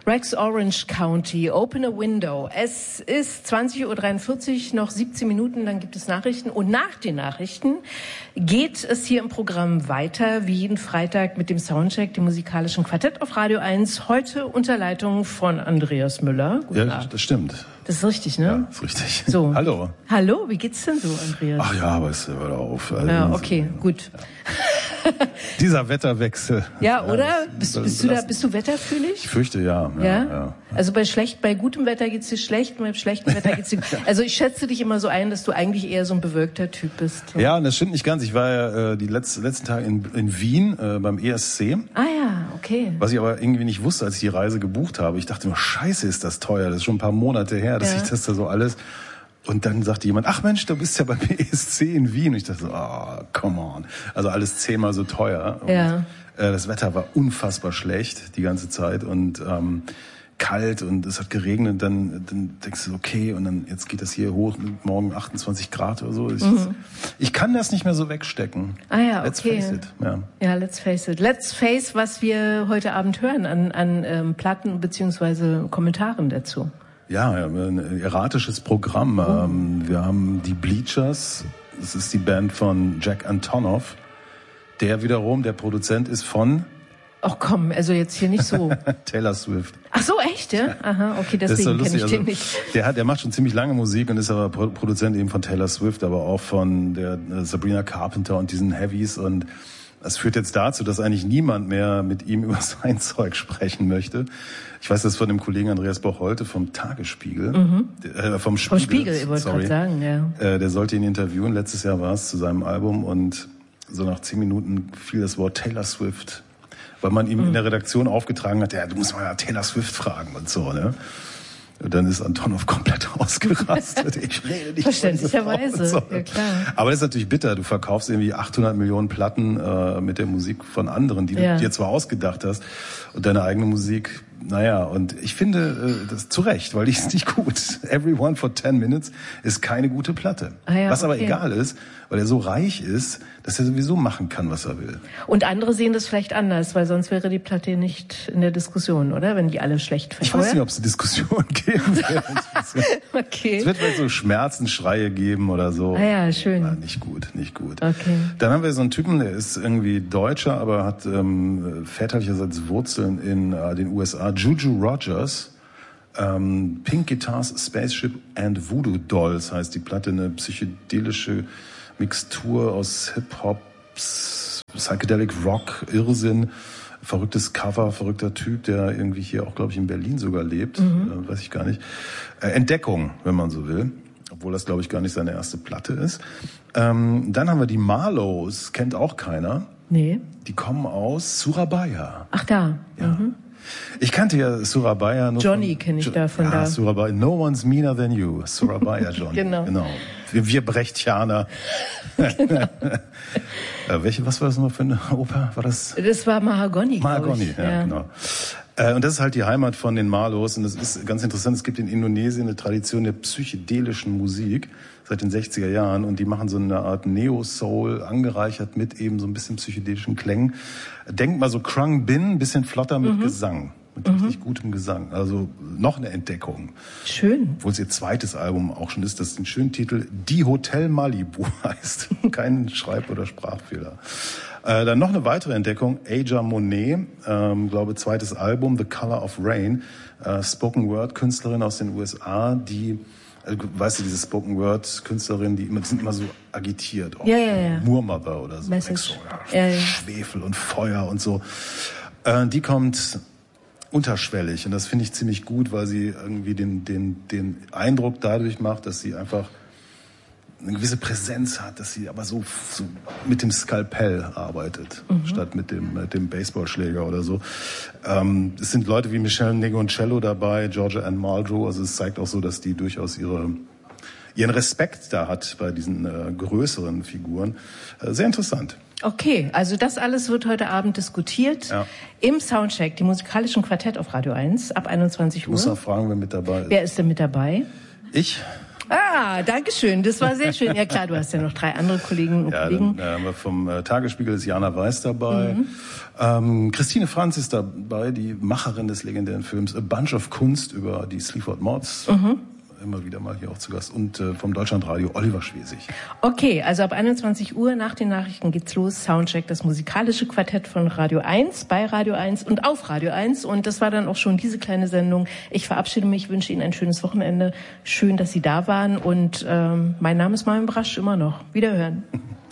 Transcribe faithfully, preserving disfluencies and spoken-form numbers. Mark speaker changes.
Speaker 1: Rex Orange County, Open a Window. Es ist zwanzig Uhr dreiundvierzig, noch siebzehn Minuten, dann gibt es Nachrichten. Und nach den Nachrichten geht es hier im Programm weiter, wie jeden Freitag mit dem Soundcheck, dem musikalischen Quartett auf Radio eins. Heute unter Leitung von Andreas Müller.
Speaker 2: Guten ja, Abend. Das stimmt.
Speaker 1: Das ist richtig, ne?
Speaker 2: Ja, das ist richtig.
Speaker 1: So.
Speaker 2: Hallo.
Speaker 1: Hallo, wie geht's denn so, Andreas?
Speaker 2: Ach ja, aber es hört auf. Also
Speaker 1: ja, okay, gut.
Speaker 2: Dieser Wetterwechsel.
Speaker 1: Ja, oder? Ja, bist, bist du da, bist du wetterfühlig?
Speaker 2: Ich fürchte, ja.
Speaker 1: Ja? ja? ja. Also bei schlecht, bei gutem Wetter geht's dir schlecht, bei schlechtem Wetter geht's dir. Also ich schätze dich immer so ein, dass du eigentlich eher so ein bewölkter Typ bist. So.
Speaker 2: Ja, und das stimmt nicht ganz. Ich war ja äh, die letzten, letzten Tage in, in Wien äh, beim E S C.
Speaker 1: Ah ja, okay.
Speaker 2: Was ich aber irgendwie nicht wusste, als ich die Reise gebucht habe. Ich dachte nur, scheiße, ist das teuer. Das ist schon ein paar Monate her, dass ja. ich das da so alles... Und dann sagte jemand, ach Mensch, du bist ja beim E S C in Wien. Und ich dachte so, oh, come on. Also alles zehnmal so teuer. Und,
Speaker 1: ja.
Speaker 2: äh, das Wetter war unfassbar schlecht die ganze Zeit und ähm, kalt und es hat geregnet. Dann, dann denkst du, okay, und dann jetzt geht das hier hoch, morgen achtundzwanzig Grad oder so. Ich, mhm. ich kann das nicht mehr so wegstecken.
Speaker 1: Ah ja,
Speaker 2: let's
Speaker 1: okay.
Speaker 2: Face it. Ja.
Speaker 1: ja, let's face it. Let's face, was wir heute Abend hören an, an ähm, Platten beziehungsweise Kommentaren dazu.
Speaker 2: Ja, ein erratisches Programm. Oh. Wir haben die Bleachers, das ist die Band von Jack Antonoff. Der wiederum, der Produzent ist von...
Speaker 1: Ach komm, also jetzt hier nicht so...
Speaker 2: Taylor Swift.
Speaker 1: Ach so, echt, ja? Aha, okay, deswegen kenne ich
Speaker 2: also,
Speaker 1: den nicht.
Speaker 2: Der hat, der macht schon ziemlich lange Musik und ist aber Produzent eben von Taylor Swift, aber auch von der Sabrina Carpenter und diesen Heavies und... Das führt jetzt dazu, dass eigentlich niemand mehr mit ihm über sein Zeug sprechen möchte. Ich weiß das von dem Kollegen Andreas Bocholte vom Tagesspiegel,
Speaker 1: mhm.
Speaker 2: äh, vom Spiegel.
Speaker 1: Vom Spiegel, ich wollte gerade sagen, ja.
Speaker 2: Äh, der sollte ihn interviewen, letztes Jahr war es, zu seinem Album und so nach zehn Minuten fiel das Wort Taylor Swift, weil man ihm mhm. in der Redaktion aufgetragen hat, ja, du musst mal ja Taylor Swift fragen und so, ne? Und dann ist Antonoff komplett ausgerastet. Ich rede nicht.
Speaker 1: Verständlicherweise, so. Ja klar.
Speaker 2: Aber das ist natürlich bitter. Du verkaufst irgendwie achthundert Millionen Platten äh, mit der Musik von anderen, die ja. du dir zwar ausgedacht hast. Und deine eigene Musik, naja, und ich finde äh, das zu Recht, weil die ist nicht gut. Everyone for ten minutes ist keine gute Platte.
Speaker 1: Ah ja,
Speaker 2: was
Speaker 1: okay.
Speaker 2: aber egal ist, weil er so reich ist, dass er sowieso machen kann, was er will.
Speaker 1: Und andere sehen das vielleicht anders, weil sonst wäre die Platte nicht in der Diskussion, oder? Wenn die alle schlecht finden.
Speaker 2: Ich weiß nicht, ob es eine Diskussion geben wird.
Speaker 1: Okay.
Speaker 2: Es wird vielleicht so Schmerzensschreie geben oder so.
Speaker 1: Ah ja, schön.
Speaker 2: Ja, nicht gut, nicht gut.
Speaker 1: Okay.
Speaker 2: Dann haben wir so einen Typen, der ist irgendwie Deutscher, aber hat ähm, väterlicherseits Wurzeln in äh, den U S A. Juju Rogers. Ähm, Pink Guitars, Spaceship and Voodoo Dolls heißt die Platte, eine psychedelische Mixtur aus Hip-Hop, Psychedelic Rock, Irrsinn, verrücktes Cover, verrückter Typ, der irgendwie hier auch, glaube ich, in Berlin sogar lebt, mhm. äh, weiß ich gar nicht. Äh, Entdeckung, wenn man so will, obwohl das, glaube ich, gar nicht seine erste Platte ist. Ähm, dann haben wir die Marlows, kennt auch keiner.
Speaker 1: Nee.
Speaker 2: Die kommen aus Surabaya.
Speaker 1: Ach da.
Speaker 2: Ja.
Speaker 1: Mhm.
Speaker 2: Ich kannte ja Surabaya nur
Speaker 1: Johnny kenne ich jo- da von
Speaker 2: ja,
Speaker 1: da.
Speaker 2: Surabaya. No one's meaner than you. Surabaya Johnny.
Speaker 1: Genau.
Speaker 2: genau. Wir, wir Brechtianer. Genau. äh, welche, was war das noch für eine Oper? War das?
Speaker 1: Das war Mahagoni.
Speaker 2: Mahagoni, ja, ja, genau. Äh, und das ist halt die Heimat von den Marlows. Und das ist ganz interessant. Es gibt in Indonesien eine Tradition der psychedelischen Musik seit den sechziger Jahren. Und die machen so eine Art Neo-Soul, angereichert mit eben so ein bisschen psychedelischen Klängen. Denk mal so Krung Bin, ein bisschen flotter mit mhm. Gesang. Mit mhm. richtig gutem Gesang. Also noch eine Entdeckung.
Speaker 1: Schön.
Speaker 2: Obwohl es ihr zweites Album auch schon ist, das den schönen Titel Die Hotel Malibu heißt. Kein Schreib- oder Sprachfehler. Äh, dann noch eine weitere Entdeckung, Aja Monet, ähm, glaube zweites Album, The Color of Rain, äh, Spoken Word Künstlerin aus den U S A, die, äh, weißt du, diese Spoken Word Künstlerin, die immer, die sind immer so agitiert, auch
Speaker 1: ja, ja, ja.
Speaker 2: Moor Mother oder so,
Speaker 1: Message.
Speaker 2: so ja,
Speaker 1: ja, ja.
Speaker 2: Schwefel und Feuer und so. Äh, die kommt unterschwellig und das finde ich ziemlich gut, weil sie irgendwie den den den Eindruck dadurch macht, dass sie einfach eine gewisse Präsenz hat, dass sie aber so, so mit dem Skalpell arbeitet, mhm. statt mit dem, mit dem Baseballschläger oder so. Ähm, es sind Leute wie Michelle Negoncello dabei, Georgia Ann Muldrow, also es zeigt auch so, dass die durchaus ihre, ihren Respekt da hat bei diesen äh, größeren Figuren. Äh, sehr interessant.
Speaker 1: Okay, also das alles wird heute Abend diskutiert
Speaker 2: ja.
Speaker 1: im Soundcheck, dem musikalischen Quartett auf Radio eins ab einundzwanzig Uhr.
Speaker 2: Ich muss auch fragen, wer mit dabei ist.
Speaker 1: Wer ist denn mit dabei?
Speaker 2: Ich?
Speaker 1: Ah, danke schön. Das war sehr schön. Ja klar, du hast ja noch drei andere Kolleginnen und
Speaker 2: ja,
Speaker 1: Kollegen.
Speaker 2: Dann, äh, haben wir vom äh, Tagesspiegel ist Jana Weiß dabei. Mhm. Ähm, Christine Franz ist dabei, die Macherin des legendären Films A Bunch of Kunst über die Sleaford Mods. Mhm. Immer wieder mal hier auch zu Gast. Und äh, vom Deutschlandradio Oliver Schwesig.
Speaker 1: Okay, also ab einundzwanzig Uhr nach den Nachrichten geht's los. Soundcheck, das musikalische Quartett von Radio eins, bei Radio eins und auf Radio eins. Und das war dann auch schon diese kleine Sendung. Ich verabschiede mich, wünsche Ihnen ein schönes Wochenende. Schön, dass Sie da waren. Und ähm, mein Name ist Marion Brasch, immer noch. Wiederhören.